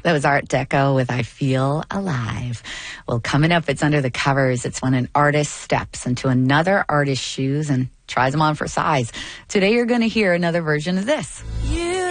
That was Art Deco with I Feel Alive. Well, coming up, it's Under the Covers. It's when an artist steps into another artist's shoes and tries them on for size. Today, you're going to hear another version of this.